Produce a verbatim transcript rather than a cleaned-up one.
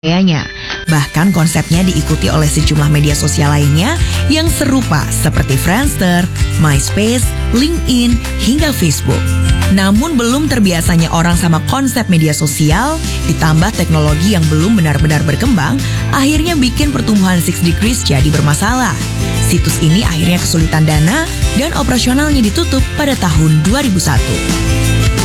gayanya. Bahkan konsepnya diikuti oleh sejumlah media sosial lainnya yang serupa seperti Friendster, MySpace, LinkedIn, hingga Facebook. Namun belum terbiasanya orang sama konsep media sosial, ditambah teknologi yang belum benar-benar berkembang, akhirnya bikin pertumbuhan Six Degrees jadi bermasalah. Situs ini akhirnya kesulitan dana dan operasionalnya ditutup pada tahun dua ribu satu.